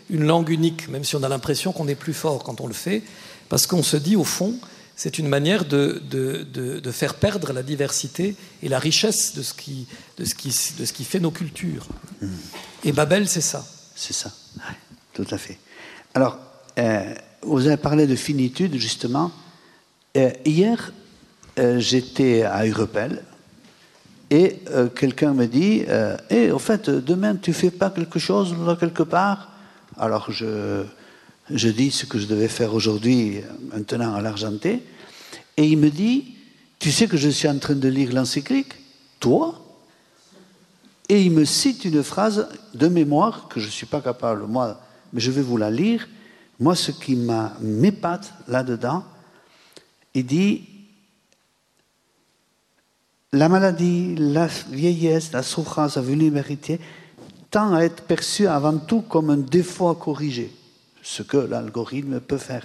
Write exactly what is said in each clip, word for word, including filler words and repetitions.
une langue unique, même si on a l'impression qu'on est plus fort quand on le fait, parce qu'on se dit, au fond, c'est une manière de, de, de, de faire perdre la diversité et la richesse de ce qui, de ce qui, de ce qui fait nos cultures. Mmh. Et Babel, c'est ça. C'est ça, oui, tout à fait. Alors, euh, vous avez parlé de finitude, justement. Euh, hier, euh, j'étais à Urepel, et euh, quelqu'un me dit euh, « Eh, au fait, demain, tu ne fais pas quelque chose là, quelque part ?» Alors, je, je dis ce que je devais faire aujourd'hui, maintenant à l'Argenté, et il me dit « Tu sais que je suis en train de lire l'encyclique, toi ?» Et il me cite une phrase de mémoire que je ne suis pas capable, moi, mais je vais vous la lire. Moi, ce qui m'épate là-dedans, il dit « La maladie, la vieillesse, la souffrance, la vulnérabilité tend à être perçue avant tout comme un défaut à corriger, ce que l'algorithme peut faire,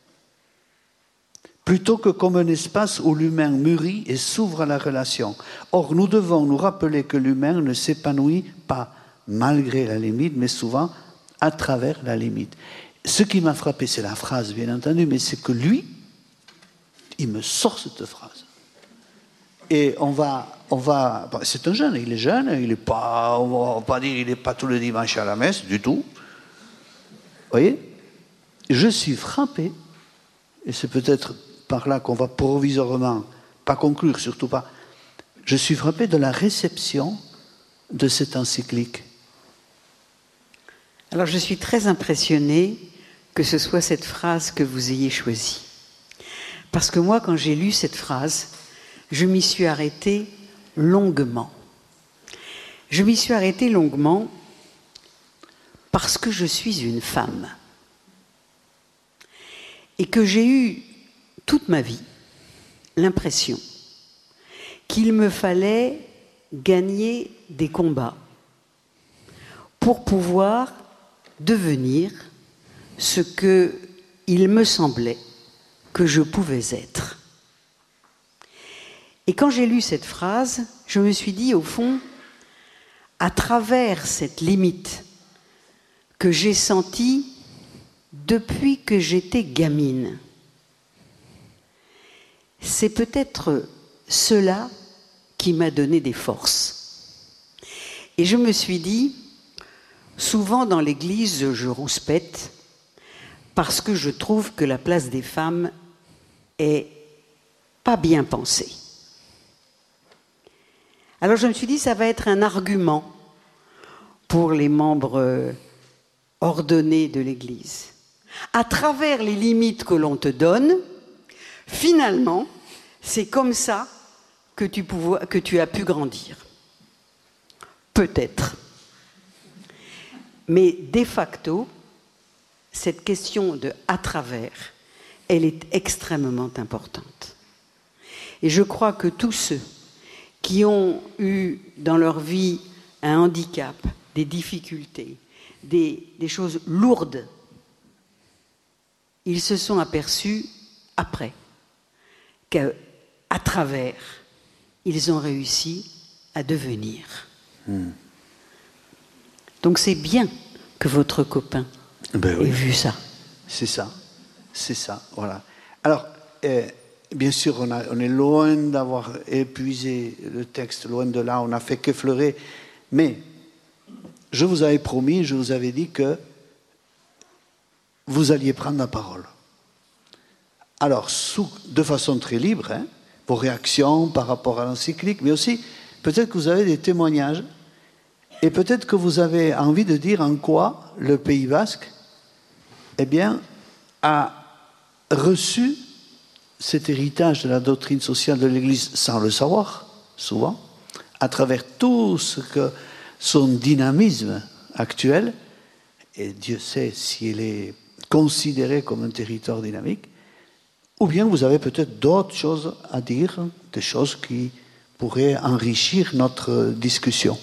plutôt que comme un espace où l'humain mûrit et s'ouvre à la relation. Or, nous devons nous rappeler que l'humain ne s'épanouit pas malgré la limite, mais souvent à travers la limite. » Ce qui m'a frappé, c'est la phrase, bien entendu, mais c'est que lui, il me sort cette phrase. Et on va, on va, c'est un jeune, il est jeune, il n'est pas, on va pas dire, il n'est pas tous les dimanches à la messe, du tout. Vous voyez? Je suis frappé, et c'est peut-être par là qu'on va provisoirement, pas conclure, surtout pas, je suis frappé de la réception de cette encyclique. Alors je suis très impressionnée que ce soit cette phrase que vous ayez choisie. Parce que moi, quand j'ai lu cette phrase, je m'y suis arrêtée longuement. Je m'y suis arrêtée longuement parce que je suis une femme. Et que j'ai eu toute ma vie l'impression qu'il me fallait gagner des combats pour pouvoir devenir ce que il me semblait que je pouvais être. Et quand j'ai lu cette phrase, je me suis dit, au fond, à travers cette limite que j'ai sentie depuis que j'étais gamine, c'est peut-être cela qui m'a donné des forces. Et je me suis dit, souvent dans l'Église, je rouspète parce que je trouve que la place des femmes est pas bien pensée. Alors je me suis dit, ça va être un argument pour les membres ordonnés de l'Église. À travers les limites que l'on te donne, finalement, c'est comme ça que tu, pouvoir, que tu as pu grandir. Peut-être. Mais de facto, cette question de « à travers », elle est extrêmement importante. Et je crois que tous ceux qui ont eu dans leur vie un handicap, des difficultés, des, des choses lourdes, ils se sont aperçus après qu'à travers, ils ont réussi à devenir. Mmh. Donc c'est bien que votre copain ben oui. ait vu ça. C'est ça, c'est ça, voilà. Alors, euh, bien sûr, on, a, on est loin d'avoir épuisé le texte, loin de là, on n'a fait qu'effleurer, mais je vous avais promis, je vous avais dit que vous alliez prendre la parole. Alors, sous, de façon très libre, hein, vos réactions par rapport à l'encyclique, mais aussi, peut-être que vous avez des témoignages, et peut-être que vous avez envie de dire en quoi le Pays basque, eh bien, a reçu cet héritage de la doctrine sociale de l'Église sans le savoir, souvent, à travers tout ce que son dynamisme actuel, et Dieu sait si elle est considérée comme un territoire dynamique, ou bien vous avez peut-être d'autres choses à dire, des choses qui pourraient enrichir notre discussion.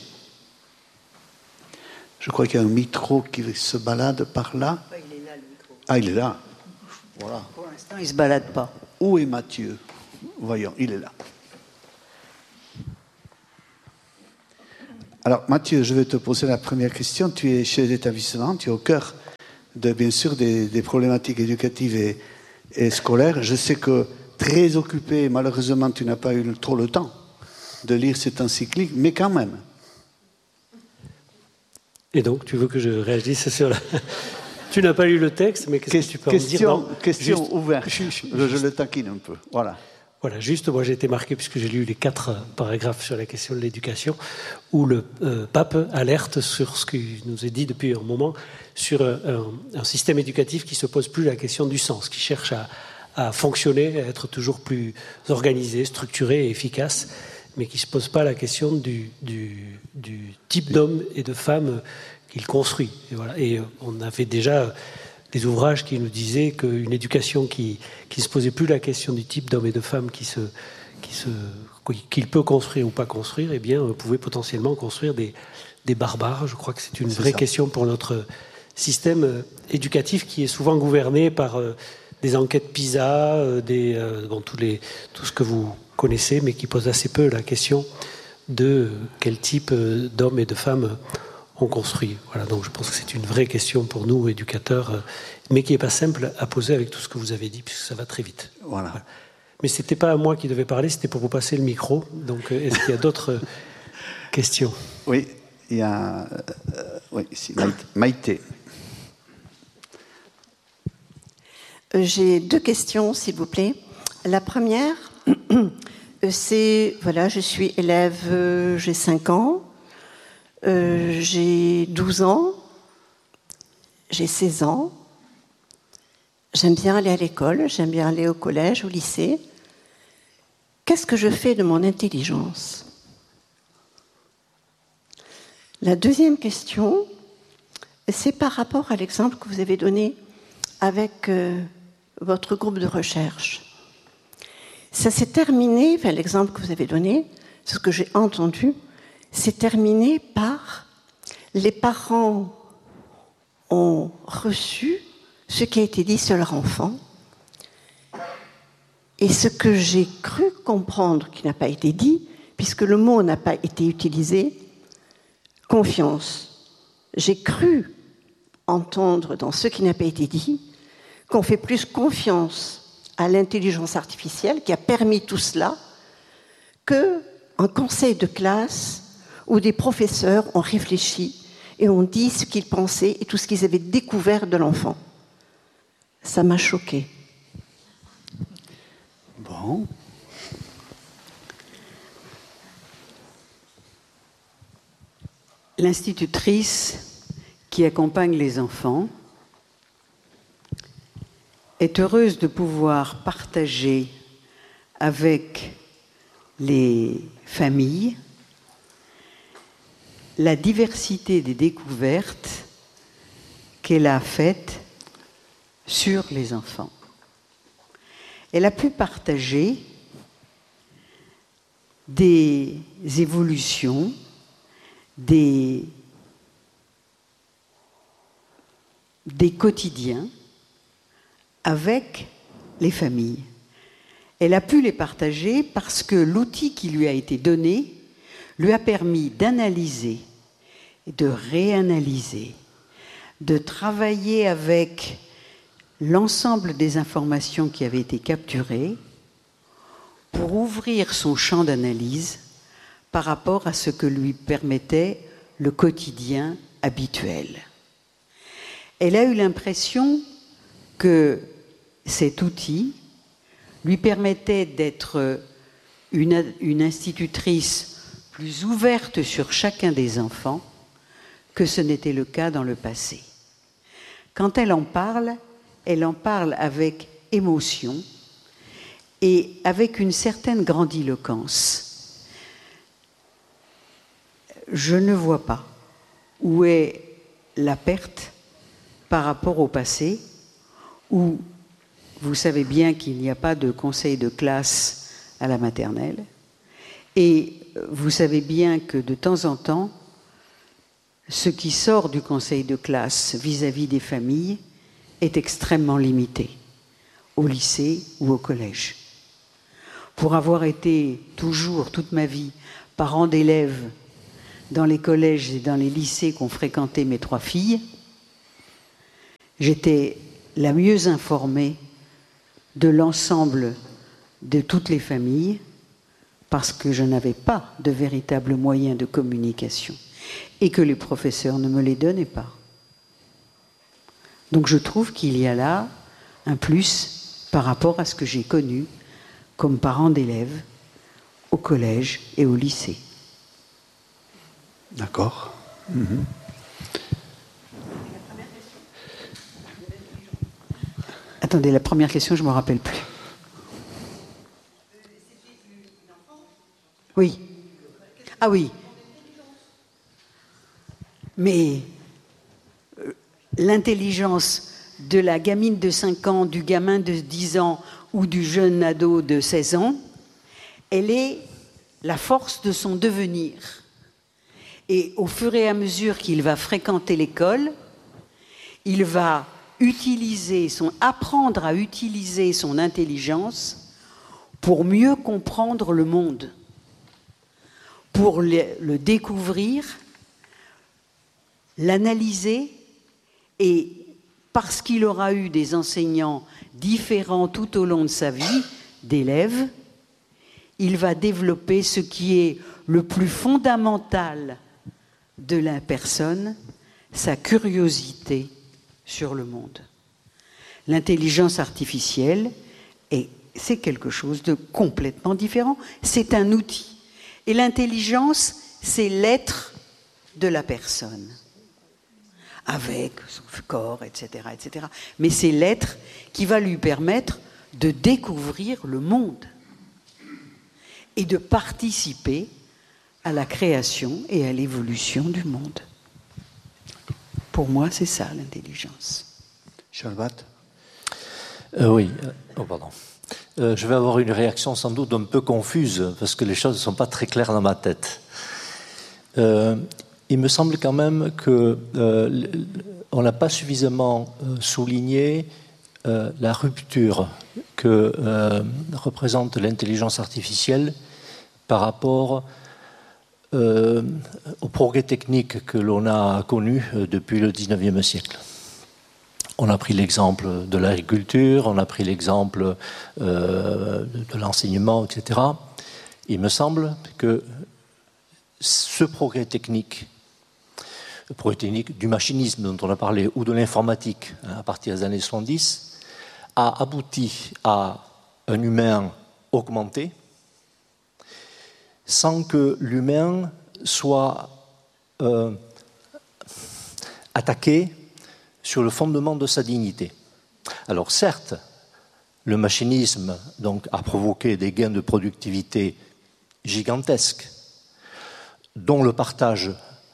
Je crois qu'il y a un micro qui se balade par là. Il est là, le micro. Ah, il est là. Voilà. Pour l'instant, il ne se balade pas. Où est Mathieu? Voyons, il est là. Alors, Mathieu, je vais te poser la première question. Tu es chef d'établissement, tu es au cœur de, bien sûr, des, des problématiques éducatives et, et scolaires. Je sais que très occupé, malheureusement, tu n'as pas eu trop le temps de lire cette encyclique, mais quand même. Et donc, tu veux que je réagisse sur la... Tu n'as pas lu le texte, mais qu'est-ce que tu peux question, en dire? Non, question juste, ouverte. Je, je, je, je le taquine un peu. Voilà. Voilà, juste, moi j'ai été marqué, puisque j'ai lu les quatre paragraphes sur la question de l'éducation, où le euh, pape alerte sur ce qu'il nous est dit depuis un moment, sur un, un système éducatif qui ne se pose plus la question du sens, qui cherche à, à fonctionner, à être toujours plus organisé, structuré et efficace, mais qui ne se pose pas la question du, du, du type d'homme et de femme qu'il construit. Et, voilà. Et on avait déjà des ouvrages qui nous disaient qu'une éducation qui qui se posait plus la question du type d'homme et de femme qui se qui se qu'il peut construire ou pas construire, eh bien pouvait potentiellement construire des des barbares. Je crois que c'est une c'est vraie ça. question pour notre système éducatif qui est souvent gouverné par euh, des enquêtes PISA, euh, des euh, bon tous les tout ce que vous connaissez, mais qui pose assez peu la question de quel type d'hommes et de femmes on construit. Voilà, donc je pense que c'est une vraie question pour nous, éducateurs, mais qui n'est pas simple à poser avec tout ce que vous avez dit, puisque ça va très vite. Voilà. Voilà. Mais ce n'était pas à moi qui devais parler, c'était pour vous passer le micro. Donc, est-ce qu'il y a d'autres questions? Oui, il y a... Euh, oui, ici, Maïté. J'ai deux questions, s'il vous plaît. La première, c'est, voilà, je suis élève, j'ai cinq ans. Euh, j'ai douze ans, j'ai seize ans, j'aime bien aller à l'école, j'aime bien aller au collège, au lycée. Qu'est-ce que je fais de mon intelligence? La deuxième question, c'est par rapport à l'exemple que vous avez donné avec euh, votre groupe de recherche. Ça s'est terminé, enfin l'exemple que vous avez donné, c'est ce que j'ai entendu, c'est terminé par les parents ont reçu ce qui a été dit sur leur enfant et ce que j'ai cru comprendre qui n'a pas été dit, puisque le mot n'a pas été utilisé, confiance. J'ai cru entendre dans ce qui n'a pas été dit qu'on fait plus confiance à l'intelligence artificielle qui a permis tout cela qu'un conseil de classe où des professeurs ont réfléchi et ont dit ce qu'ils pensaient et tout ce qu'ils avaient découvert de l'enfant. Ça m'a choquée. Bon. L'institutrice qui accompagne les enfants est heureuse de pouvoir partager avec les familles la diversité des découvertes qu'elle a faites sur les enfants. Elle a pu partager des évolutions, des, des quotidiens avec les familles. Elle a pu les partager parce que l'outil qui lui a été donné lui a permis d'analyser, de réanalyser, de travailler avec l'ensemble des informations qui avaient été capturées pour ouvrir son champ d'analyse par rapport à ce que lui permettait le quotidien habituel. Elle a eu l'impression que cet outil lui permettait d'être une, une institutrice plus ouverte sur chacun des enfants que ce n'était le cas dans le passé. Quand elle en parle, elle en parle avec émotion et avec une certaine grandiloquence. Je ne vois pas où est la perte par rapport au passé, où vous savez bien qu'il n'y a pas de conseil de classe à la maternelle, et vous savez bien que de temps en temps, ce qui sort du conseil de classe vis-à-vis des familles est extrêmement limité, au lycée ou au collège. Pour avoir été toujours, toute ma vie, parent d'élèves dans les collèges et dans les lycées qu'ont fréquenté mes trois filles, j'étais la mieux informée de l'ensemble de toutes les familles parce que je n'avais pas de véritables moyens de communication et que les professeurs ne me les donnaient pas. Donc je trouve qu'il y a là un plus par rapport à ce que j'ai connu comme parent d'élèves au collège et au lycée. D'accord. Mmh. Attendez, la première question, je ne me rappelle plus. Oui. Ah oui. Mais euh, l'intelligence de la gamine de cinq ans, du gamin de dix ans ou du jeune ado de seize ans, elle est la force de son devenir. Et au fur et à mesure qu'il va fréquenter l'école, il va utiliser son, apprendre à utiliser son intelligence pour mieux comprendre le monde, pour le, le découvrir, l'analyser, et parce qu'il aura eu des enseignants différents tout au long de sa vie, d'élèves, il va développer ce qui est le plus fondamental de la personne, sa curiosité sur le monde. L'intelligence artificielle, est, c'est quelque chose de complètement différent. C'est un outil. Et l'intelligence, c'est l'être de la personne, avec son corps, et cetera, et cetera. Mais c'est l'être qui va lui permettre de découvrir le monde et de participer à la création et à l'évolution du monde. Pour moi, c'est ça, l'intelligence. Shalvat. euh, Oui, oh, pardon. Euh, je vais avoir une réaction sans doute un peu confuse, parce que les choses ne sont pas très claires dans ma tête. Euh, il me semble quand même qu'on euh, n'a pas suffisamment euh, souligné euh, la rupture que euh, représente l'intelligence artificielle par rapport euh, au progrès technique que l'on a connu euh, depuis le dix-neuvième siècle. On a pris l'exemple de l'agriculture, on a pris l'exemple euh, de l'enseignement, et cetera. Il me semble que ce progrès technique, le progrès technique du machinisme dont on a parlé, ou de l'informatique, hein, à partir des années soixante-dix, a abouti à un humain augmenté, sans que l'humain soit euh, attaqué sur le fondement de sa dignité. Alors certes, le machinisme donc, a provoqué des gains de productivité gigantesques, dont le partage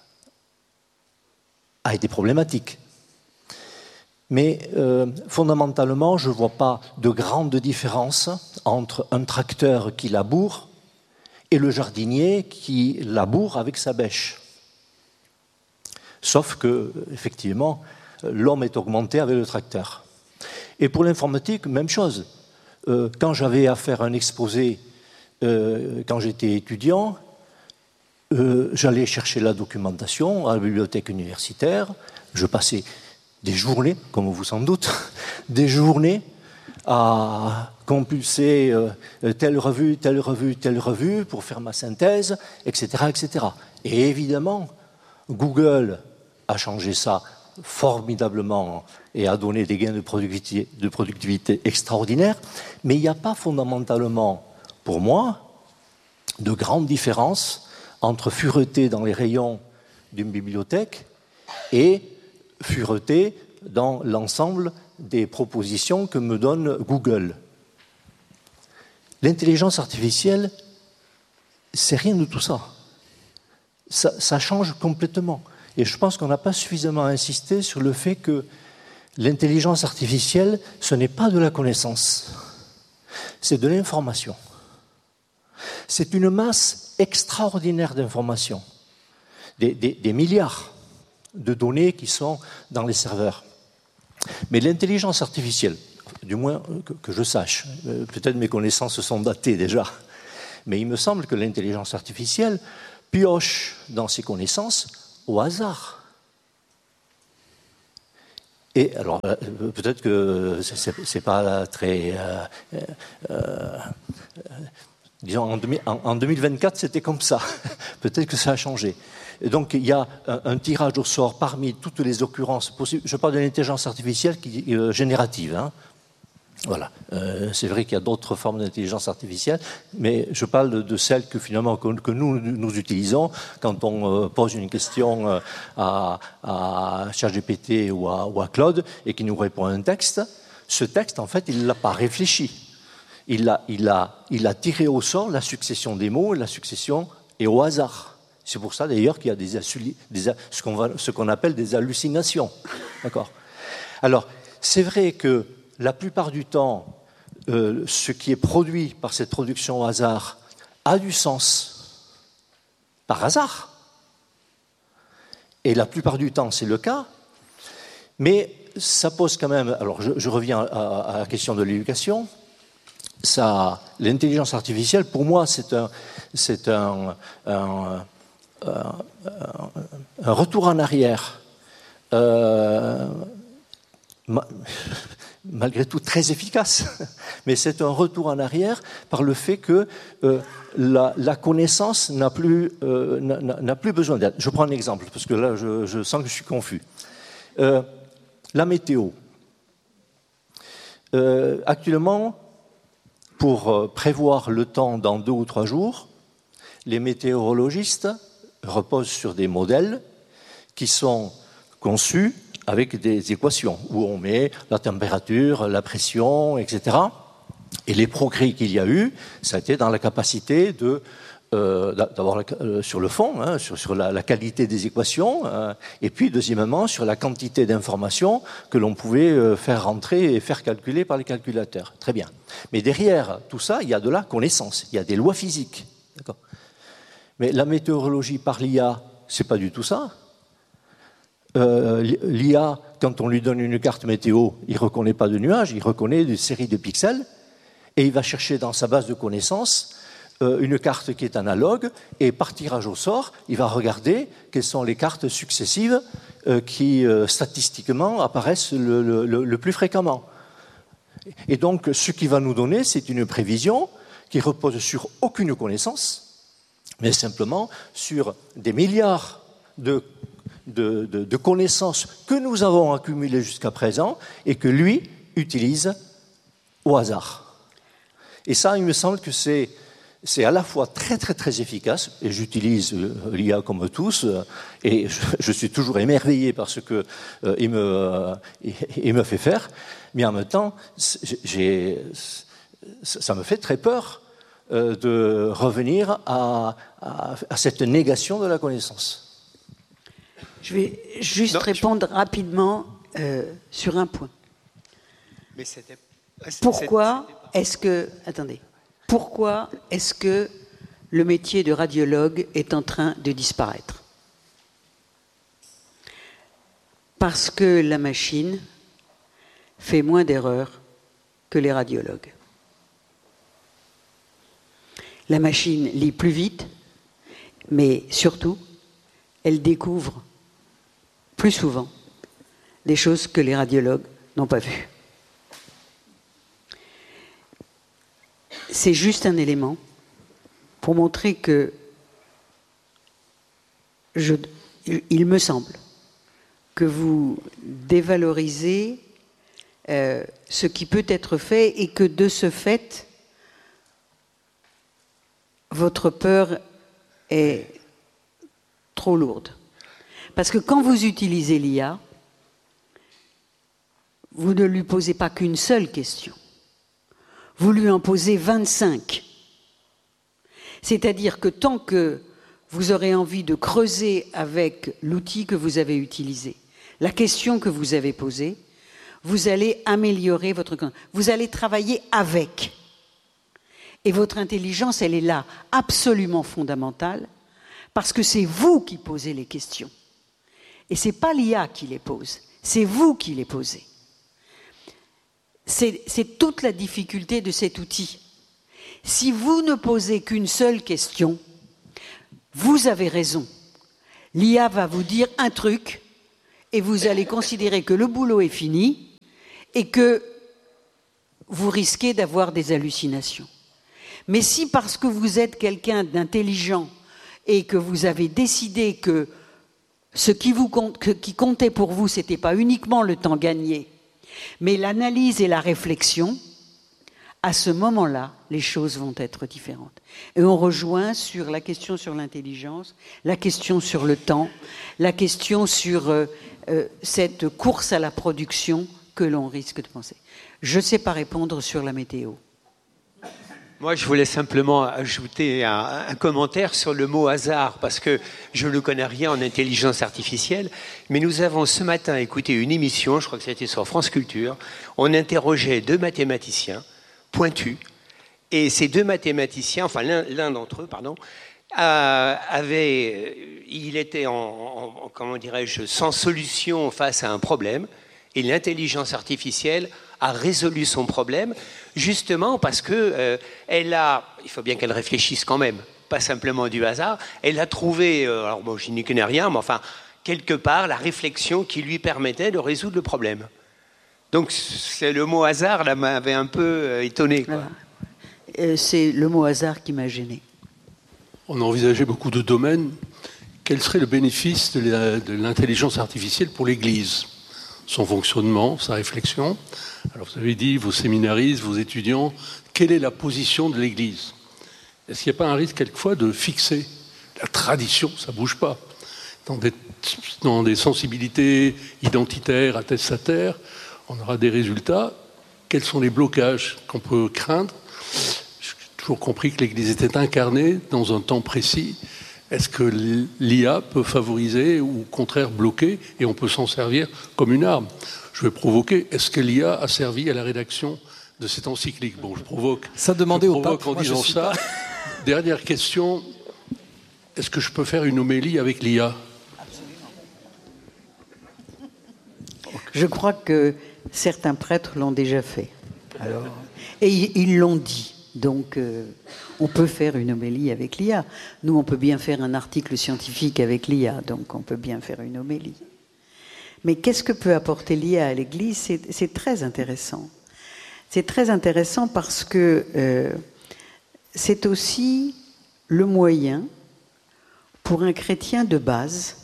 a été problématique. Mais euh, fondamentalement, je ne vois pas de grande différence entre un tracteur qui laboure et le jardinier qui laboure avec sa bêche. Sauf que, effectivement, l'homme est augmenté avec le tracteur. Et pour l'informatique, même chose. Euh, quand j'avais à faire un exposé, euh, quand j'étais étudiant, euh, j'allais chercher la documentation à la bibliothèque universitaire. Je passais des journées, comme vous sans doute, des journées à compulser euh, telle revue, telle revue, telle revue pour faire ma synthèse, et cetera, et cetera. Et évidemment, Google a changé ça formidablement et a donné des gains de productivité, de productivité extraordinaires, mais il n'y a pas fondamentalement, pour moi, de grande différence entre fureter dans les rayons d'une bibliothèque et fureter dans l'ensemble des propositions que me donne Google. L'intelligence artificielle, c'est rien de tout ça. Ça, ça change complètement. Et je pense qu'on n'a pas suffisamment insisté sur le fait que l'intelligence artificielle, ce n'est pas de la connaissance, c'est de l'information. C'est une masse extraordinaire d'informations, des, des, des milliards de données qui sont dans les serveurs. Mais l'intelligence artificielle, du moins que, que je sache, euh, peut-être mes connaissances sont datées déjà, mais il me semble que l'intelligence artificielle pioche dans ses connaissances au hasard. Et alors, euh, peut-être que c'est, c'est pas très... Euh, euh, disons, en, en, en deux mille vingt-quatre, c'était comme ça. Peut-être que ça a changé. Et donc, il y a un, un tirage au sort parmi toutes les occurrences possibles. Je parle de l'intelligence artificielle qui, euh, générative. Hein. Voilà. Euh, c'est vrai qu'il y a d'autres formes d'intelligence artificielle, mais je parle de, de celles que finalement que, que nous nous utilisons quand on euh, pose une question euh, à, à ChatGPT ou à, ou à Claude et qui nous répond un texte. Ce texte, en fait, il ne l'a pas réfléchi. Il a, il a, il a tiré au sort la succession des mots, la succession est au hasard. C'est pour ça d'ailleurs qu'il y a des, des, ce, qu'on va, ce qu'on appelle des hallucinations. D'accord ? Alors, c'est vrai que la plupart du temps, euh, ce qui est produit par cette production au hasard a du sens par hasard. Et la plupart du temps, c'est le cas. Mais ça pose quand même... Alors, je, je reviens à, à la question de l'éducation. Ça, l'intelligence artificielle, pour moi, c'est un, c'est un, un, un, un retour en arrière. Euh, ma, malgré tout très efficace, mais c'est un retour en arrière par le fait que euh, la, la connaissance n'a plus, euh, n'a, n'a plus besoin d'aide. Je prends un exemple, parce que là, je, je sens que je suis confus. Euh, la météo. Euh, actuellement, pour prévoir le temps dans deux ou trois jours, les météorologistes reposent sur des modèles qui sont conçus avec des équations où on met la température, la pression, et cetera. Et les progrès qu'il y a eu, ça a été dans la capacité de, euh, d'avoir la, euh, sur le fond, hein, sur, sur la, la qualité des équations, euh, et puis deuxièmement sur la quantité d'informations que l'on pouvait euh, faire rentrer et faire calculer par les calculateurs. Très bien. Mais derrière tout ça, il y a de la connaissance, il y a des lois physiques. D'accord ? Mais la météorologie par l'I A, c'est pas du tout ça. Euh, L'I A, quand on lui donne une carte météo, il ne reconnaît pas de nuages, il reconnaît des séries de pixels et il va chercher dans sa base de connaissances euh, une carte qui est analogue et par tirage au sort, il va regarder quelles sont les cartes successives euh, qui euh, statistiquement apparaissent le, le, le, le plus fréquemment. Et donc, ce qu'il va nous donner, c'est une prévision qui repose sur aucune connaissance, mais simplement sur des milliards de De, de, de connaissances que nous avons accumulées jusqu'à présent et que lui utilise au hasard. Et ça, il me semble que c'est, c'est à la fois très très très efficace, et j'utilise l'I A comme tous, et je, je suis toujours émerveillé par ce qu'il euh, me, euh, il me fait faire, mais en même temps, j'ai, ça me fait très peur euh, de revenir à, à, à cette négation de la connaissance. Je vais juste non, répondre je... rapidement euh, sur un point. Mais c'était... Pourquoi c'était... est-ce que... Attendez. Pourquoi est-ce que le métier de radiologue est en train de disparaître ? Parce que la machine fait moins d'erreurs que les radiologues. La machine lit plus vite, mais surtout, elle découvre plus souvent des choses que les radiologues n'ont pas vues. C'est juste un élément pour montrer que je, il me semble que vous dévalorisez euh, ce qui peut être fait et que de ce fait, votre peur est trop lourde. Parce que quand vous utilisez l'I A, vous ne lui posez pas qu'une seule question. Vous lui en posez vingt-cinq. C'est-à-dire que tant que vous aurez envie de creuser avec l'outil que vous avez utilisé, la question que vous avez posée, vous allez améliorer votre... Vous allez travailler avec. Et votre intelligence, elle est là, absolument fondamentale, parce que c'est vous qui posez les questions. Et ce n'est pas l'I A qui les pose, c'est vous qui les posez. C'est, c'est toute la difficulté de cet outil. Si vous ne posez qu'une seule question, vous avez raison. L'I A va vous dire un truc et vous allez considérer que le boulot est fini et que vous risquez d'avoir des hallucinations. Mais si parce que vous êtes quelqu'un d'intelligent et que vous avez décidé que ce qui, vous compte, que, qui comptait pour vous, ce n'était pas uniquement le temps gagné, mais l'analyse et la réflexion, à ce moment-là, les choses vont être différentes. Et on rejoint sur la question sur l'intelligence, la question sur le temps, la question sur euh, euh, cette course à la production que l'on risque de penser. Je ne sais pas répondre sur la météo. Moi, je voulais simplement ajouter un, un commentaire sur le mot hasard, parce que je ne connais rien en intelligence artificielle, mais nous avons ce matin écouté une émission, je crois que c'était sur France Culture, on interrogeait deux mathématiciens pointus, et ces deux mathématiciens, enfin l'un, l'un d'entre eux, pardon, euh, avait, il était en, en, comment dirais-je, sans solution face à un problème, et l'intelligence artificielle a résolu son problème, justement parce que euh, elle a, il faut bien qu'elle réfléchisse quand même, pas simplement du hasard, elle a trouvé, euh, alors moi je n'y connais rien, mais enfin, quelque part, la réflexion qui lui permettait de résoudre le problème. Donc c'est le mot hasard, là, m'avait un peu euh, étonné, quoi. Voilà. Euh, c'est le mot hasard qui m'a gêné. On a envisagé beaucoup de domaines. Quel serait le bénéfice de, la, de l'intelligence artificielle pour l'Église ? Son fonctionnement, sa réflexion. Alors vous avez dit, vos séminaristes, vos étudiants, quelle est la position de l'Église ? Est-ce qu'il n'y a pas un risque quelquefois de fixer la tradition ? Ça ne bouge pas. Dans des, dans des sensibilités identitaires, attestataires, on aura des résultats. Quels sont les blocages qu'on peut craindre ? J'ai toujours compris que l'Église était incarnée dans un temps précis. Est-ce que l'I A peut favoriser ou au contraire bloquer et on peut s'en servir comme une arme ? Je vais provoquer, est-ce que l'I A a servi à la rédaction de cette encyclique ? Bon, je provoque, ça demandait je au provoque pape, en moi, disant ça. Pas... Dernière question, est-ce que je peux faire une homélie avec l'I A ? Absolument. Je crois que certains prêtres l'ont déjà fait. Alors... Et ils l'ont dit. Donc, euh, on peut faire une homélie avec l'I A. Nous, on peut bien faire un article scientifique avec l'I A, donc on peut bien faire une homélie. Mais qu'est-ce que peut apporter l'I A à l'Église ? c'est, c'est très intéressant. C'est très intéressant parce que euh, c'est aussi le moyen pour un chrétien de base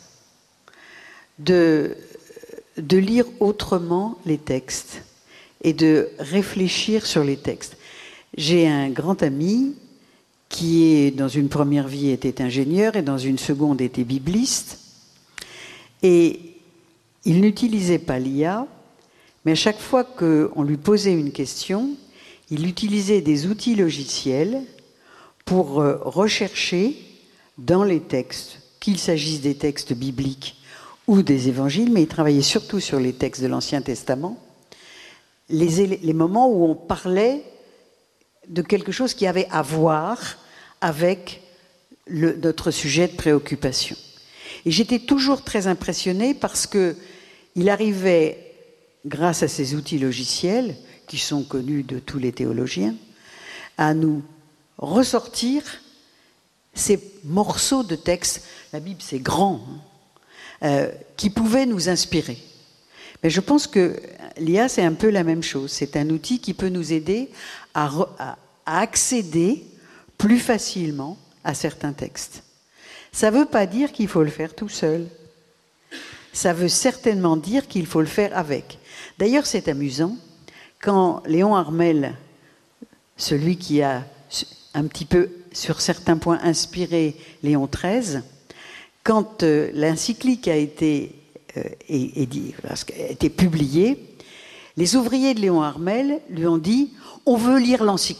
de, de lire autrement les textes et de réfléchir sur les textes. J'ai un grand ami qui, est, dans une première vie, était ingénieur et dans une seconde était bibliste. Et il n'utilisait pas l'I A, mais à chaque fois qu'on lui posait une question, il utilisait des outils logiciels pour rechercher dans les textes, qu'il s'agisse des textes bibliques ou des évangiles, mais il travaillait surtout sur les textes de l'Ancien Testament, les, les moments où on parlait de quelque chose qui avait à voir avec le, notre sujet de préoccupation. Et j'étais toujours très impressionnée parce qu'il arrivait, grâce à ces outils logiciels, qui sont connus de tous les théologiens, à nous ressortir ces morceaux de textes, la Bible c'est grand, hein, euh, qui pouvaient nous inspirer. Mais je pense que l'I A c'est un peu la même chose, c'est un outil qui peut nous aider à, re, à, à accéder plus facilement à certains textes. Ça ne veut pas dire qu'il faut le faire tout seul. Ça veut certainement dire qu'il faut le faire avec. D'ailleurs, c'est amusant, quand Léon Harmel, celui qui a un petit peu, sur certains points, inspiré Léon treize, quand euh, l'encyclique a été, euh, et, et dit, a été publiée, les ouvriers de Léon Harmel lui ont dit « on veut lire l'encyclique ».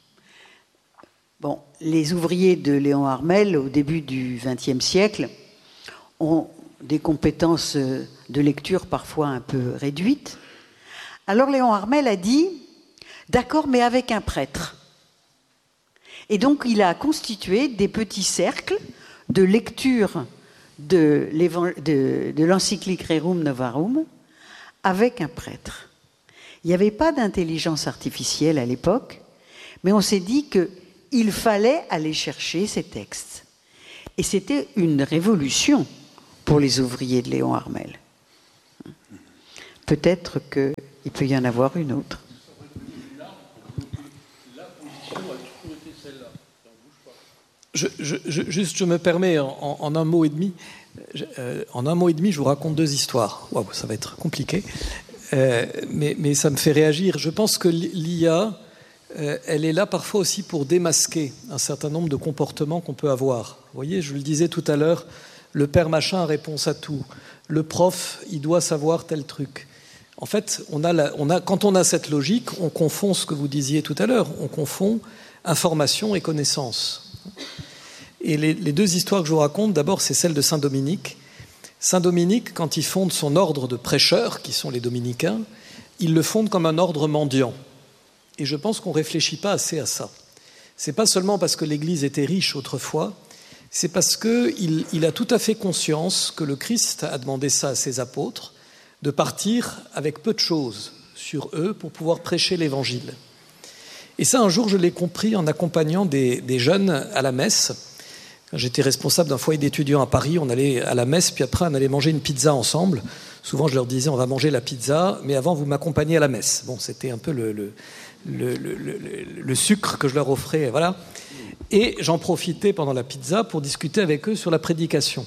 Bon, les ouvriers de Léon Harmel, au début du vingtième siècle, ont des compétences de lecture parfois un peu réduites. Alors Léon Harmel a dit « d'accord, mais avec un prêtre ». Et donc il a constitué des petits cercles de lecture de, de, de l'encyclique Rerum Novarum avec un prêtre. Il n'y avait pas d'intelligence artificielle à l'époque, mais on s'est dit qu'il fallait aller chercher ces textes. Et c'était une révolution pour les ouvriers de Léon Harmel. peut-être qu'il peut y en avoir une autre. Je, je, je, juste, je me permets, en, en un mot et demi, je, euh, en un mot et demi, je vous raconte deux histoires. Waouh, ça va être compliqué, euh, mais, mais ça me fait réagir. Je pense que l'I A, euh, elle est là parfois aussi pour démasquer un certain nombre de comportements qu'on peut avoir. Vous voyez, je le disais tout à l'heure, le père machin a réponse à tout. Le prof, il doit savoir tel truc. En fait, on a la, on a, quand on a cette logique, on confond ce que vous disiez tout à l'heure, on confond information et connaissance. Et les, les deux histoires que je vous raconte, d'abord, c'est celle de Saint Dominique. Saint Dominique, quand il fonde son ordre de prêcheurs, qui sont les dominicains, il le fonde comme un ordre mendiant. Et je pense qu'on ne réfléchit pas assez à ça. Ce n'est pas seulement parce que l'Église était riche autrefois, c'est parce qu'il il a tout à fait conscience que le Christ a demandé ça à ses apôtres, de partir avec peu de choses sur eux pour pouvoir prêcher l'Évangile. Et ça, un jour, je l'ai compris en accompagnant des, des jeunes à la messe. Quand j'étais responsable d'un foyer d'étudiants à Paris, on allait à la messe, puis après, on allait manger une pizza ensemble. Souvent, je leur disais, on va manger la pizza, mais avant, vous m'accompagnez à la messe. Bon, c'était un peu le, le, le, le, le, le sucre que je leur offrais, voilà. Et j'en profitais pendant la pizza pour discuter avec eux sur la prédication.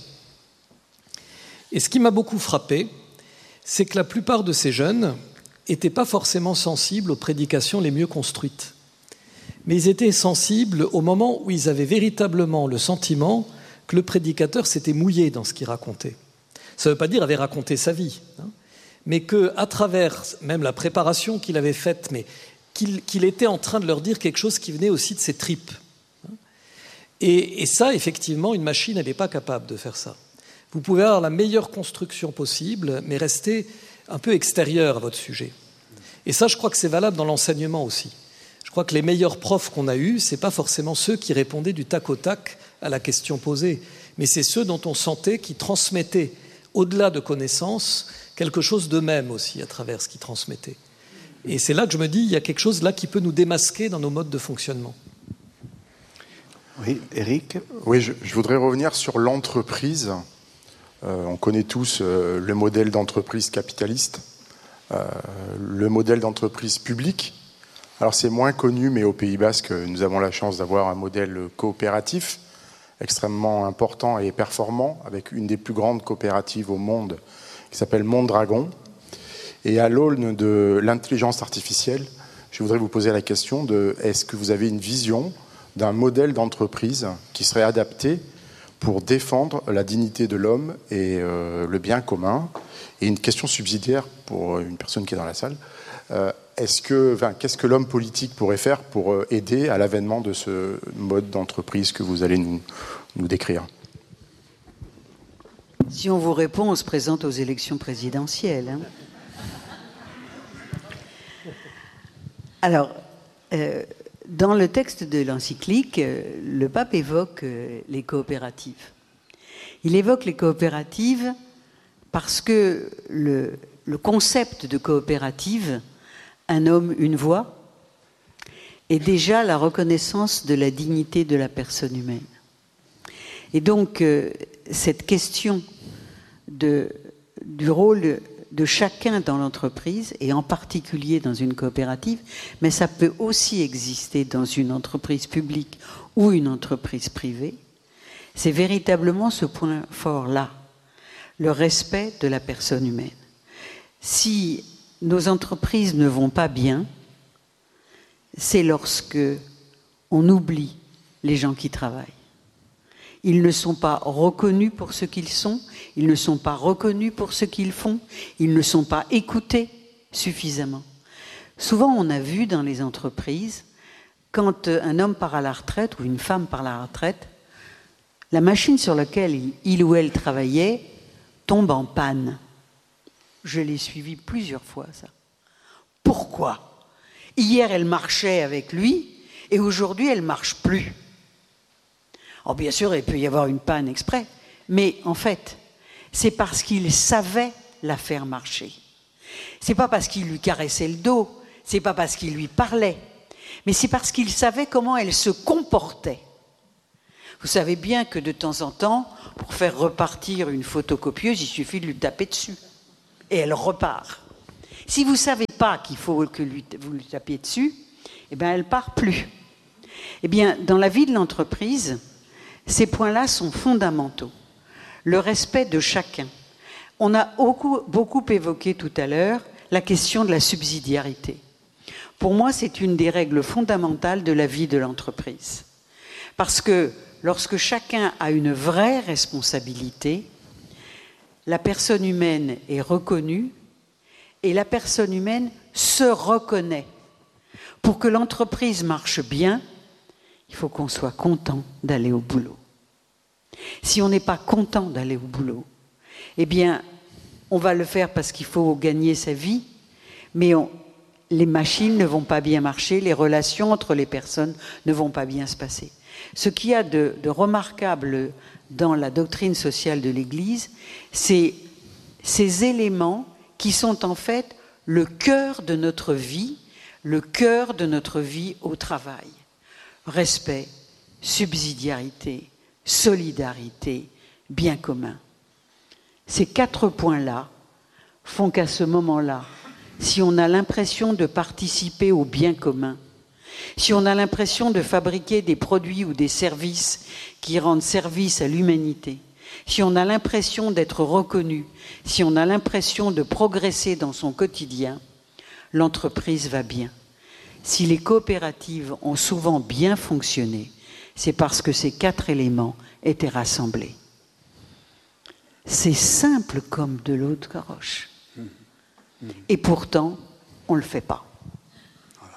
Et ce qui m'a beaucoup frappé, c'est que la plupart de ces jeunes n'étaient pas forcément sensibles aux prédications les mieux construites. Mais ils étaient sensibles au moment où ils avaient véritablement le sentiment que le prédicateur s'était mouillé dans ce qu'il racontait. Ça ne veut pas dire avait raconté sa vie, hein, mais qu'à travers même la préparation qu'il avait faite, mais qu'il, qu'il était en train de leur dire quelque chose qui venait aussi de ses tripes. Et, et ça, effectivement, une machine, elle n'est pas capable de faire ça. Vous pouvez avoir la meilleure construction possible, mais rester un peu extérieur à votre sujet. Et ça, je crois que c'est valable dans l'enseignement aussi. Je crois que les meilleurs profs qu'on a eus, ce n'est pas forcément ceux qui répondaient du tac au tac à la question posée, mais c'est ceux dont on sentait qu'ils transmettaient, au-delà de connaissances, quelque chose d'eux-mêmes aussi à travers ce qu'ils transmettaient. Et c'est là que je me dis, il y a quelque chose là qui peut nous démasquer dans nos modes de fonctionnement. Oui, Eric ? Oui, je, je voudrais revenir sur l'entreprise. Euh, on connaît tous euh, le modèle d'entreprise capitaliste, euh, le modèle d'entreprise publique. Alors c'est moins connu, mais au Pays Basque, nous avons la chance d'avoir un modèle coopératif extrêmement important et performant, avec une des plus grandes coopératives au monde, qui s'appelle Mondragon. Et à l'aune de l'intelligence artificielle, je voudrais vous poser la question de est-ce que vous avez une vision d'un modèle d'entreprise qui serait adapté pour défendre la dignité de l'homme et euh, le bien commun. Et une question subsidiaire pour une personne qui est dans la salle. Euh, est-ce que, enfin, qu'est-ce que l'homme politique pourrait faire pour euh, aider à l'avènement de ce mode d'entreprise que vous allez nous, nous décrire ? Si on vous répond, on se présente aux élections présidentielles. Hein. Alors, euh, dans le texte de l'encyclique, le pape évoque les coopératives. Il évoque les coopératives parce que le, le concept de coopérative, un homme, une voix, est déjà la reconnaissance de la dignité de la personne humaine. Et donc, cette question de, du rôle de chacun dans l'entreprise, et en particulier dans une coopérative, mais ça peut aussi exister dans une entreprise publique ou une entreprise privée, c'est véritablement ce point fort-là, le respect de la personne humaine. Si nos entreprises ne vont pas bien, c'est lorsque on oublie les gens qui travaillent. Ils ne sont pas reconnus pour ce qu'ils sont, ils ne sont pas reconnus pour ce qu'ils font, ils ne sont pas écoutés suffisamment. Souvent, on a vu dans les entreprises, quand un homme part à la retraite ou une femme part à la retraite, la machine sur laquelle il ou elle travaillait tombe en panne. Je l'ai suivi plusieurs fois, ça. Pourquoi ? Hier, elle marchait avec lui et aujourd'hui, elle ne marche plus. Alors bien sûr, il peut y avoir une panne exprès, mais en fait, c'est parce qu'il savait la faire marcher. C'est pas parce qu'il lui caressait le dos, c'est pas parce qu'il lui parlait, mais c'est parce qu'il savait comment elle se comportait. Vous savez bien que de temps en temps, pour faire repartir une photocopieuse, il suffit de lui taper dessus, et elle repart. Si vous ne savez pas qu'il faut que lui, vous lui tapiez dessus, eh bien, elle ne part plus. Eh bien, dans la vie de l'entreprise, ces points-là sont fondamentaux. Le respect de chacun. On a beaucoup, beaucoup évoqué tout à l'heure la question de la subsidiarité. Pour moi, c'est une des règles fondamentales de la vie de l'entreprise. Parce que lorsque chacun a une vraie responsabilité, la personne humaine est reconnue et la personne humaine se reconnaît. Pour que l'entreprise marche bien, il faut qu'on soit content d'aller au boulot. Si on n'est pas content d'aller au boulot, eh bien, on va le faire parce qu'il faut gagner sa vie, mais on, les machines ne vont pas bien marcher, les relations entre les personnes ne vont pas bien se passer. Ce qu'il y a de, de remarquable dans la doctrine sociale de l'Église, c'est ces éléments qui sont en fait le cœur de notre vie, le cœur de notre vie au travail. Respect, subsidiarité, solidarité, bien commun. Ces quatre points-là font qu'à ce moment-là, si on a l'impression de participer au bien commun, si on a l'impression de fabriquer des produits ou des services qui rendent service à l'humanité, si on a l'impression d'être reconnu, si on a l'impression de progresser dans son quotidien, l'entreprise va bien. Si les coopératives ont souvent bien fonctionné, c'est parce que ces quatre éléments étaient rassemblés. C'est simple comme de l'eau de caroche. Et pourtant, on ne le fait pas. Voilà.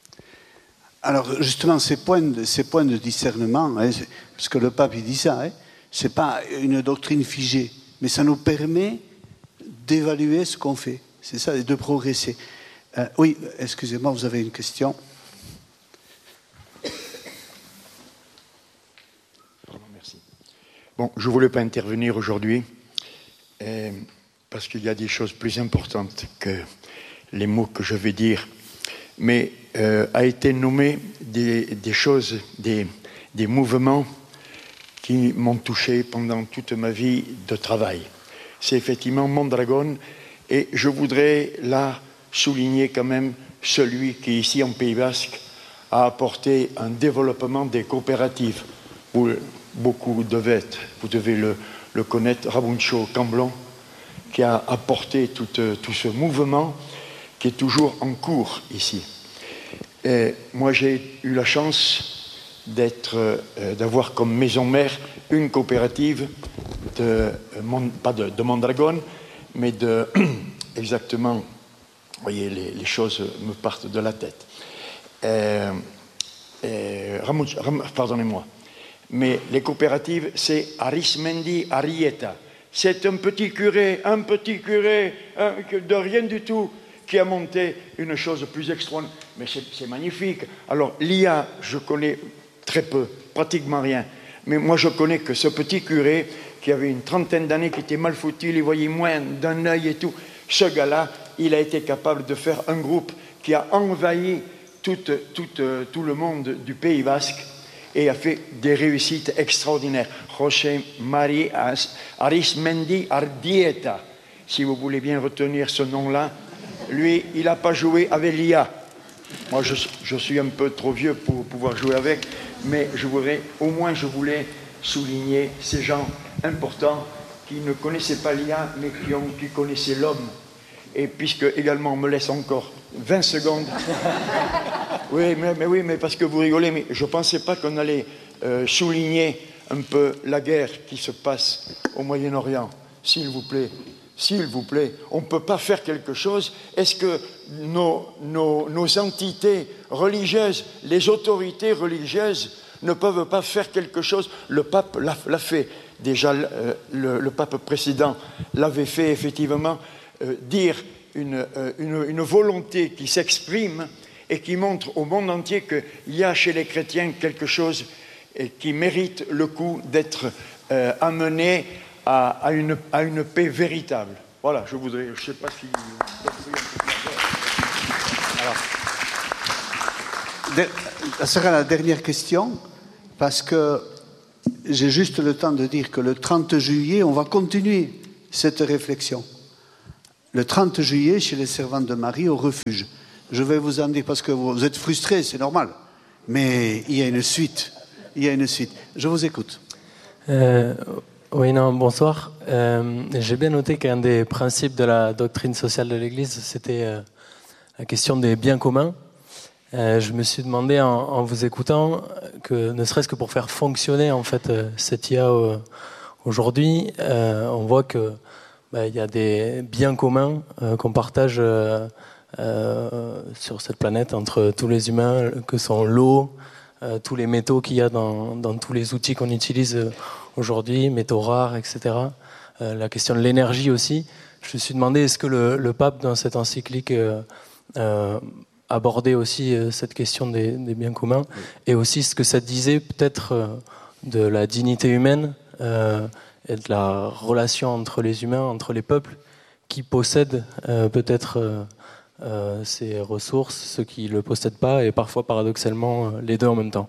Alors, justement, ces points de, ces points de discernement, hein, parce que le pape il dit ça, hein, ce n'est pas une doctrine figée, mais ça nous permet d'évaluer ce qu'on fait. C'est ça, et de progresser. Euh, oui, excusez-moi, vous avez une question ? Merci. Bon, je ne voulais pas intervenir aujourd'hui euh, parce qu'il y a des choses plus importantes que les mots que je vais dire. Mais euh, a été nommé des, des choses, des, des mouvements qui m'ont touché pendant toute ma vie de travail. C'est effectivement Mondragon, et je voudrais là souligner quand même celui qui, ici en Pays Basque, a apporté un développement des coopératives. Vous, beaucoup devez, vous devez le, le connaître, Rabuncho Camblon, qui a apporté tout, tout ce mouvement qui est toujours en cours ici. Et moi, j'ai eu la chance d'être, euh, d'avoir comme maison mère une coopérative, de, pas de, de Mondragon, mais de, exactement, vous voyez, les, les choses me partent de la tête. Euh, euh, Ramon, Ram, pardonnez-moi. Mais les coopératives, c'est Arismendi Arieta. C'est un petit curé, un petit curé, un, de rien du tout, qui a monté une chose plus extraordinaire. Mais c'est, c'est magnifique. Alors, l'I A, je connais très peu, pratiquement rien. Mais moi, je connais que ce petit curé, qui avait une trentaine d'années, qui était mal foutu, il voyait moins d'un œil et tout. Ce gars-là, il a été capable de faire un groupe qui a envahi tout, tout, tout le monde du Pays Basque et a fait des réussites extraordinaires. José María Arismendi Ardieta, si vous voulez bien retenir ce nom-là. Lui, il n'a pas joué avec l'I A. Moi, je, je suis un peu trop vieux pour pouvoir jouer avec, mais je voudrais, au moins, je voulais souligner ces gens importants qui ne connaissaient pas l'I A, mais qui, ont, qui connaissaient l'homme. Et puisque, également, on me laisse encore vingt secondes. Oui, mais, mais oui, mais parce que vous rigolez, mais je ne pensais pas qu'on allait euh, souligner un peu la guerre qui se passe au Moyen-Orient. S'il vous plaît, s'il vous plaît, on ne peut pas faire quelque chose. Est-ce que nos, nos, nos entités religieuses, les autorités religieuses, ne peuvent pas faire quelque chose? Le pape l'a, l'a fait. Déjà, euh, le, le pape précédent l'avait fait, effectivement, euh, dire une, euh, une, une volonté qui s'exprime et qui montre au monde entier qu'il y a chez les chrétiens quelque chose qui mérite le coup d'être euh, amené à, à, une, à une paix véritable. Voilà, je voudrais, je ne sais pas si... Alors, ça sera la dernière question, parce que j'ai juste le temps de dire que le trente juillet, on va continuer cette réflexion. le trente juillet chez les Servantes de Marie au refuge. Je vais vous en dire, parce que vous, vous êtes frustrés, c'est normal. Mais il y a une suite. Il y a une suite. Je vous écoute. Euh, oui, non, bonsoir. Euh, j'ai bien noté qu'un des principes de la doctrine sociale de l'Église, c'était euh, la question des biens communs. Euh, je me suis demandé en, en vous écoutant que, ne serait-ce que pour faire fonctionner en fait euh, cette I A euh, aujourd'hui, euh, on voit que bah, il y a des biens communs euh, qu'on partage euh, euh, sur cette planète entre tous les humains, que sont l'eau, euh, tous les métaux qu'il y a dans, dans tous les outils qu'on utilise aujourd'hui, métaux rares, et cetera. Euh, la question de l'énergie aussi. Je me suis demandé, est-ce que le, le pape, dans cette encyclique, euh, euh, abordait aussi euh, cette question des, des biens communs, oui. Et aussi ce que ça disait peut-être euh, de la dignité humaine euh, et de la relation entre les humains, entre les peuples, qui possèdent euh, peut-être euh, euh, ces ressources, ceux qui ne le possèdent pas, et parfois paradoxalement euh, les deux en même temps.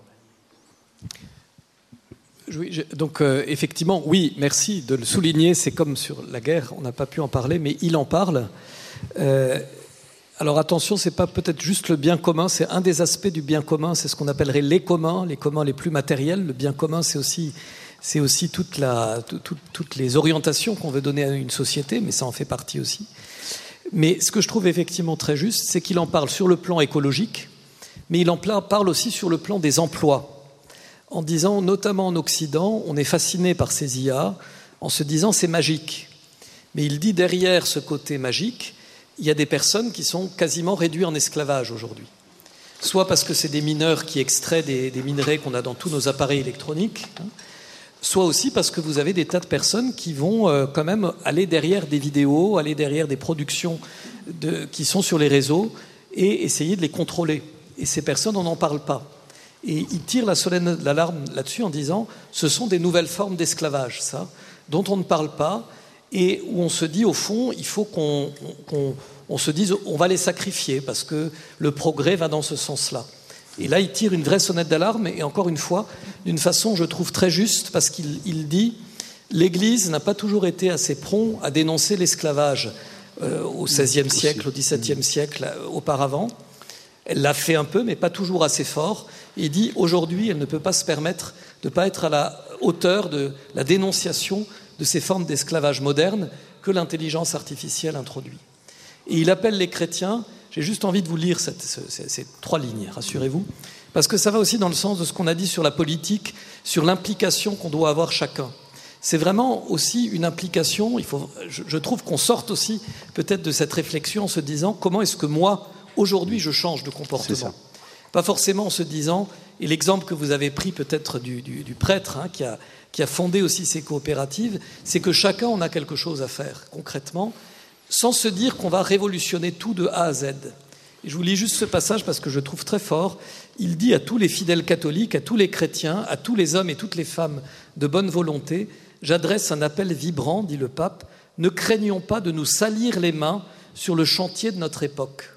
Oui, je, donc euh, effectivement, oui, merci de le souligner. C'est comme sur la guerre, on n'a pas pu en parler, mais il en parle. Euh, alors attention, c'est pas peut-être juste le bien commun, c'est un des aspects du bien commun, c'est ce qu'on appellerait les communs, les communs les plus matériels. Le bien commun, c'est aussi, c'est aussi toute la, tout, tout, toutes les orientations qu'on veut donner à une société, mais ça en fait partie aussi. Mais ce que je trouve effectivement très juste, c'est qu'il en parle sur le plan écologique, mais il en parle aussi sur le plan des emplois. En disant, notamment en Occident, on est fasciné par ces I A, en se disant c'est magique. Mais il dit derrière ce côté magique, il y a des personnes qui sont quasiment réduites en esclavage aujourd'hui. Soit parce que c'est des mineurs qui extraient des, des minerais qu'on a dans tous nos appareils électroniques, hein, soit aussi parce que vous avez des tas de personnes qui vont euh, quand même aller derrière des vidéos, aller derrière des productions de, qui sont sur les réseaux et essayer de les contrôler. Et ces personnes, on n'en parle pas. Et il tire la solennelle alarme là-dessus en disant ce sont des nouvelles formes d'esclavage, ça, dont on ne parle pas, et où on se dit, au fond, il faut qu'on, qu'on on se dise on va les sacrifier parce que le progrès va dans ce sens-là. Et là, il tire une vraie sonnette d'alarme, et encore une fois, d'une façon, je trouve, très juste, parce qu'il il dit l'Église n'a pas toujours été assez prompt à dénoncer l'esclavage euh, au seizième siècle, au dix-septième siècle, euh, auparavant. Elle l'a fait un peu, mais pas toujours assez fort. Il dit aujourd'hui, elle ne peut pas se permettre de ne pas être à la hauteur de la dénonciation de ces formes d'esclavage moderne que l'intelligence artificielle introduit. Et il appelle les chrétiens, j'ai juste envie de vous lire cette, ces, ces trois lignes, rassurez-vous, parce que ça va aussi dans le sens de ce qu'on a dit sur la politique, sur l'implication qu'on doit avoir chacun. C'est vraiment aussi une implication, il faut, je, je trouve qu'on sorte aussi peut-être de cette réflexion en se disant comment est-ce que moi, aujourd'hui, je change de comportement. Pas forcément en se disant, et l'exemple que vous avez pris peut-être du, du, du prêtre hein, qui, a, qui a fondé aussi ces coopératives, c'est que chacun en a quelque chose à faire concrètement, sans se dire qu'on va révolutionner tout de A à Z. Et je vous lis juste ce passage parce que je le trouve très fort. Il dit à tous les fidèles catholiques, à tous les chrétiens, à tous les hommes et toutes les femmes de bonne volonté, j'adresse un appel vibrant, dit le pape, ne craignons pas de nous salir les mains sur le chantier de notre époque.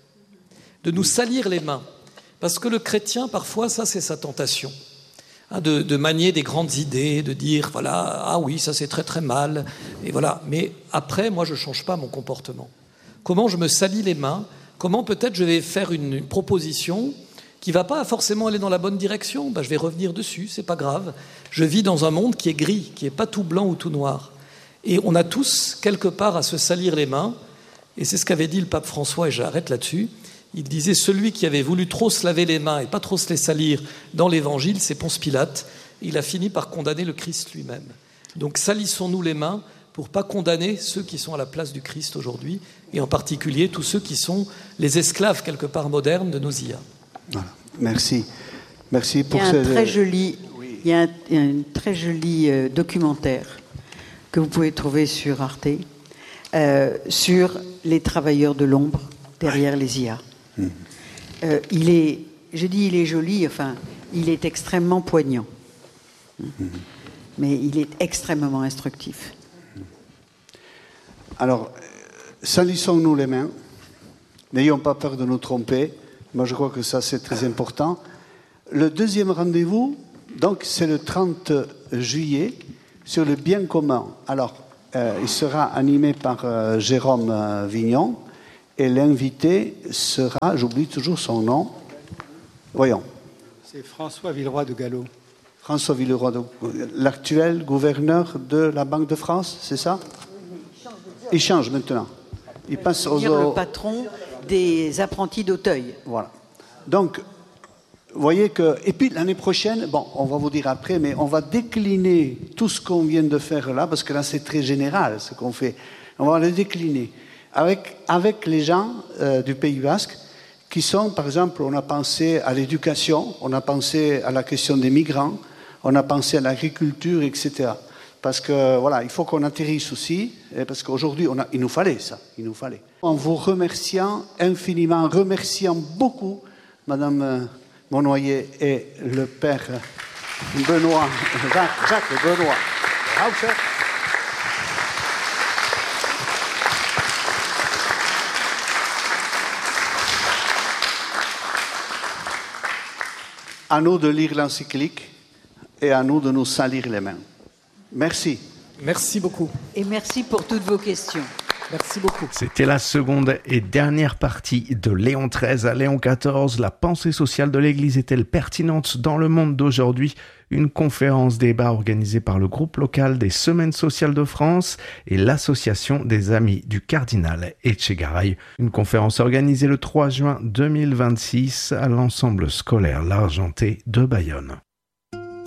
De nous salir les mains. Parce que le chrétien, parfois, ça, c'est sa tentation. Hein, de, de manier des grandes idées, de dire, voilà, ah oui, ça, c'est très, très mal. Et voilà. Mais après, moi, je ne change pas mon comportement. Comment je me salis les mains? Comment peut-être je vais faire une, une proposition qui ne va pas forcément aller dans la bonne direction? Ben, je vais revenir dessus, c'est pas grave. Je vis dans un monde qui est gris, qui n'est pas tout blanc ou tout noir. Et on a tous, quelque part, à se salir les mains. Et c'est ce qu'avait dit le pape François, et j'arrête là-dessus. Il disait, celui qui avait voulu trop se laver les mains et pas trop se les salir dans l'Évangile, c'est Ponce Pilate. Il a fini par condamner le Christ lui-même. Donc salissons-nous les mains pour ne pas condamner ceux qui sont à la place du Christ aujourd'hui, et en particulier tous ceux qui sont les esclaves, quelque part modernes, de nos I A. Voilà. Merci. Merci pour il y a un ce... très joli, oui. il y a un, il y a un très joli euh, documentaire que vous pouvez trouver sur Arte, euh, sur les travailleurs de l'ombre derrière les I A. Euh, il est, je dis il est joli, enfin, il est extrêmement poignant. Mm-hmm. Mais il est extrêmement instructif. Alors, salissons-nous les mains, n'ayons pas peur de nous tromper. Moi, je crois que ça, c'est très important. Le deuxième rendez-vous, donc, c'est le trente juillet, sur le bien commun. Alors, Euh, il sera animé par euh, Jérôme euh, Vignon et l'invité sera, j'oublie toujours son nom, voyons. C'est François Villeroy de Gallo. François Villeroy, de, l'actuel gouverneur de la Banque de France, c'est ça? Il change maintenant. Il passe aux... le patron des apprentis d'Auteuil. Voilà. Donc, vous voyez que... Et puis l'année prochaine, bon, on va vous dire après, mais on va décliner tout ce qu'on vient de faire là, parce que là c'est très général ce qu'on fait. On va le décliner avec, avec les gens euh, du Pays Basque qui sont, par exemple, on a pensé à l'éducation, on a pensé à la question des migrants, on a pensé à l'agriculture, et cetera. Parce que voilà, il faut qu'on atterrisse aussi, parce qu'aujourd'hui, on a, il nous fallait ça, il nous fallait. En vous remerciant infiniment, en remerciant beaucoup Madame Monnoyer et le père Benoît, Jacques, Jacques Benoît. À nous de lire l'encyclique et à nous de nous salir les mains. Merci. Merci beaucoup. Et merci pour toutes vos questions. Merci beaucoup. C'était la seconde et dernière partie de Léon treize à Léon quatorze. La pensée sociale de l'Église est-elle pertinente dans le monde d'aujourd'hui? Une conférence débat organisée par le groupe local des Semaines sociales de France et l'association des Amis du Cardinal Etchegaray. Une conférence organisée le trois juin deux mille vingt-six à l'ensemble scolaire L'Argenté de Bayonne.